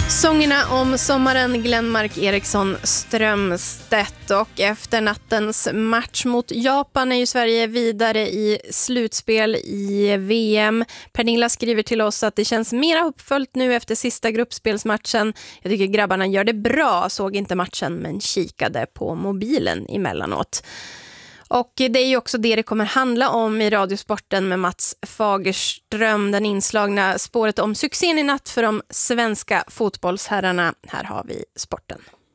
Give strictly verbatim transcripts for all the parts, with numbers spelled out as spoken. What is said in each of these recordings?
Sångerna om sommaren, Glenmark Eriksson Strömstedt. Och efter nattens match mot Japan är ju Sverige vidare i slutspel i V M. Pernilla skriver till oss att det känns mer uppföljt nu efter sista gruppspelsmatchen. Jag tycker grabbarna gör det bra, såg inte matchen men kikade på mobilen emellanåt. Och det är ju också det det kommer handla om i Radiosporten med Mats Fagerström, den inslagna spåret om succén i natt för de svenska fotbollsherrarna. Här har vi sporten.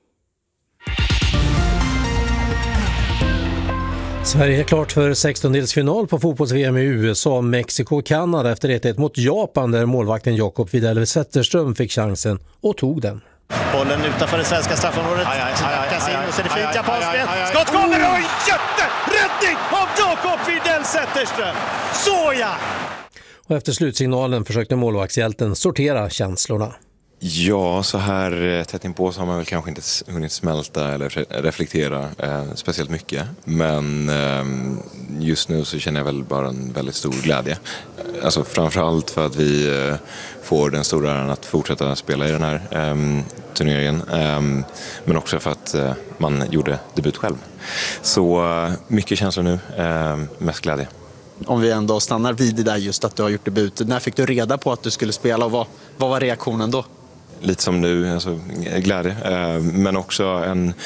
Sverige är klart för sextondelsfinal på fotbolls-V M i U S A, Mexiko och Kanada efter ett ett mot Japan där målvakten Jakob Widell Zetterström fick chansen och tog den. Bollen utanför det svenska straffområdet. Knackas in och så är det fint japanskt spel. Skott kommer och jätteräddning av Jakob Widell Zetterström. Såja! Och efter slutsignalen försökte målvaktshjälten sortera känslorna. Ja, så här tätt inpå så har man väl kanske inte hunnit smälta eller reflektera eh, speciellt mycket. Men eh, just nu så känner jag väl bara en väldigt stor glädje. Alltså framförallt för att vi eh, får den stora äran att fortsätta spela i den här eh, turneringen. Eh, men också för att eh, man gjorde debut själv. Så eh, mycket känslor nu, eh, mest glädje. Om vi ändå stannar vid det där just att du har gjort debut. När fick du reda på att du skulle spela och vad, vad var reaktionen då? Lite som nu, alltså glädje, eh, men också en,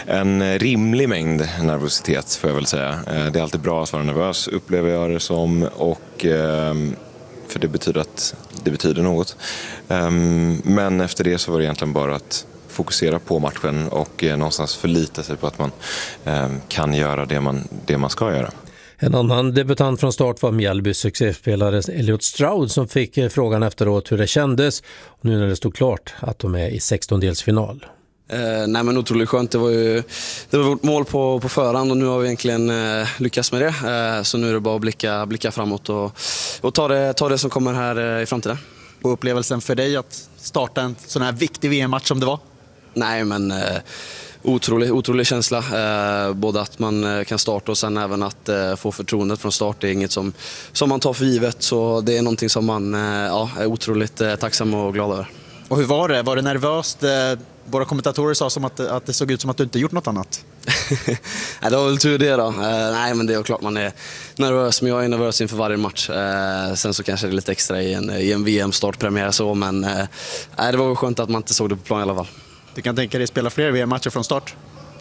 en rimlig mängd nervositet får jag väl säga. Eh, det är alltid bra att vara nervös, upplever jag det som, och, eh, för det betyder att det betyder något. Eh, men efter det så var det egentligen bara att fokusera på matchen och eh, någonstans förlita sig på att man eh, kan göra det man, det man ska göra. En annan debutant från start var Mjällbys succéspelare Elliot Stroud som fick frågan efteråt hur det kändes och nu när det stod klart att de är i sextondelsfinal. Eh, nej men otroligt skönt, det var ju det var vårt mål på, på förhand och nu har vi egentligen eh, lyckats med det. Eh, så nu är det bara att blicka, blicka framåt och, och ta, det, ta det som kommer här eh, i framtiden. Och upplevelsen för dig att starta en sån här viktig V M-match som det var? Nej men... Eh, Otrolig, otrolig känsla, eh, både att man eh, kan starta och sen även att eh, få förtroendet från start. Det är inget som, som man tar för givet, så det är någonting som man eh, ja, är otroligt eh, tacksam och glad över. Och hur var det? Var det nervöst? Eh, våra kommentatorer sa som att, att det såg ut som att du inte gjort något annat. Nej, det var väl tur det då. Eh, nej men det är klart man är nervös, men jag är nervös inför varje match. Eh, sen så kanske det är lite extra i en, i en V M-startpremiär så, men eh, det var väl skönt att man inte såg det på plan i alla fall. Du kan tänka dig spela fler V M-matcher från start?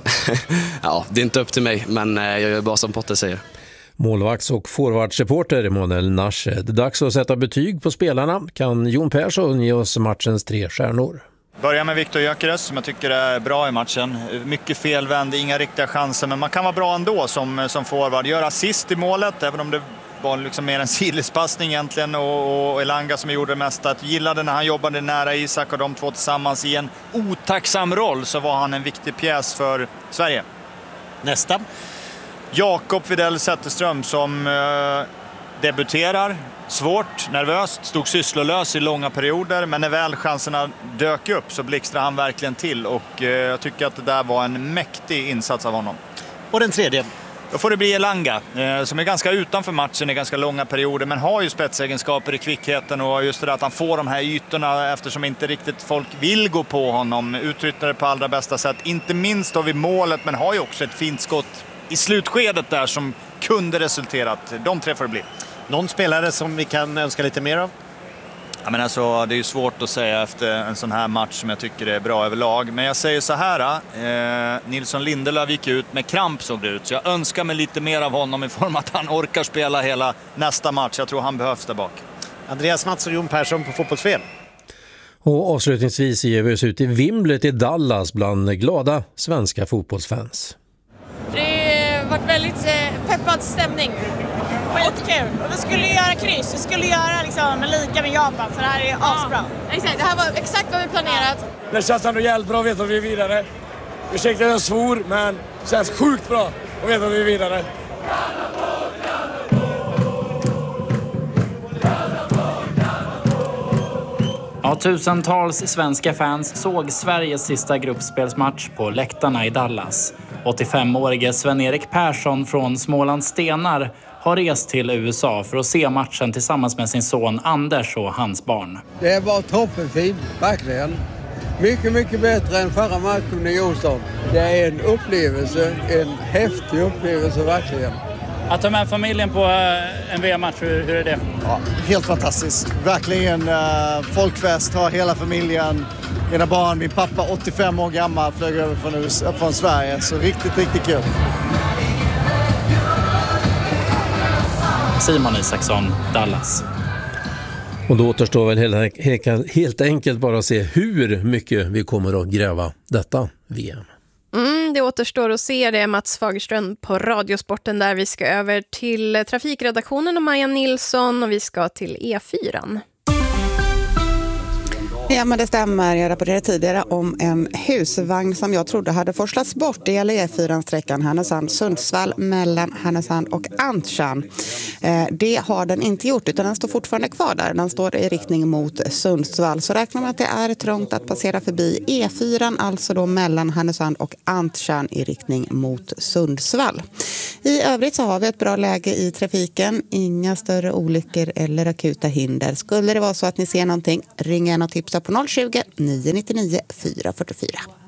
Ja, det är inte upp till mig, men jag gör bara som Potter säger. Målvakts- och forwardsreporter Emanuel Nasche. Det är dags att sätta betyg på spelarna. Kan Jon Persson ge oss matchens tre stjärnor? Börja med Viktor Gyökeres som jag tycker är bra i matchen. Mycket felvänd, inga riktiga chanser, men man kan vara bra ändå som, som forward. Gör assist i målet, även om det var liksom mer en sidledspassning egentligen, och, och Elanga som gjorde det mesta. Jag gillade när han jobbade nära Isak och de två tillsammans i en otacksam roll, så var han en viktig pjäs för Sverige. Nästa. Jakob Widell Zetterström som eh, debuterar. Svårt, nervöst, stod sysslolös i långa perioder, men när väl chanserna dök upp så blixtrade han verkligen till, och eh, jag tycker att det där var en mäktig insats av honom. Och den tredje? Då får det bli Elanga, eh, som är ganska utanför matchen i ganska långa perioder, men har ju spetsegenskaper i kvickheten, och just det där att han får de här ytorna eftersom inte riktigt folk vill gå på honom. Utnyttjar det på allra bästa sätt, inte minst har vi målet, men har ju också ett fint skott i slutskedet där som kunde resulterat. De tre får det bli. Någon spelare som vi kan önska lite mer av? Ja, men alltså, det är ju svårt att säga efter en sån här match som jag tycker är bra överlag. Men jag säger så här, eh, Nilsson Lindelöf gick ut med kramp, såg det ut. Så jag önskar mig lite mer av honom i form att han orkar spela hela nästa match. Jag tror han behövs där bak. Andreas Mats och Jon Persson på Fotbollsfel. Och avslutningsvis ger vi oss ut i vimlet i Dallas bland glada svenska fotbollsfans. Det har varit väldigt eh, peppad stämning. Skitkul. Och vi skulle göra kryss. Vi skulle göra liksom lika med Japan, för det här är asbra. Ja, exakt. Det här var exakt vad vi planerat. Det känns ändå jävligt bra att veta att vi är vidare. Ursäkta att jag svor, men det känns sjukt bra att veta att vi är vidare. Ja, tusentals svenska fans såg Sveriges sista gruppspelsmatch på läktarna i Dallas. åttiofemårige Sven-Erik Persson från Smålands Stenar har rest till U S A för att se matchen tillsammans med sin son Anders och hans barn. Det var toppenfint, verkligen. Mycket, mycket bättre än förra matchen i Djursholm. Det är en upplevelse, en häftig upplevelse verkligen. Att ta med familjen på en V M-match, hur, hur är det? Ja, helt fantastiskt. Verkligen uh, folkfest, har hela familjen, mina barn, min pappa åttiofem år gammal flög över från, U S A, från Sverige. Så riktigt, riktigt kul. Simon Isaksson, Dallas. Och då återstår väl helt, helt enkelt bara att se hur mycket vi kommer att gräva detta V M. Mm, det återstår att se det. Mats Fagerström på Radiosporten där. Vi ska över till trafikredaktionen och Maja Nilsson och vi ska till E fyra. Ja, men det stämmer. Jag rapporterade tidigare om en husvagn som jag trodde hade forslats bort. Det gäller E fyra-sträckan Härnösand-Sundsvall mellan Härnösand och Antjärn. Eh, det har den inte gjort utan den står fortfarande kvar där. Den står i riktning mot Sundsvall. Så räknar man att det är trångt att passera förbi E fyra, alltså då mellan Härnösand och Antjärn i riktning mot Sundsvall. I övrigt så har vi ett bra läge i trafiken. Inga större olyckor eller akuta hinder. Skulle det vara så att ni ser någonting, ring en och tipsa på noll tjugo, nio nio nio, fyra fyra fyra.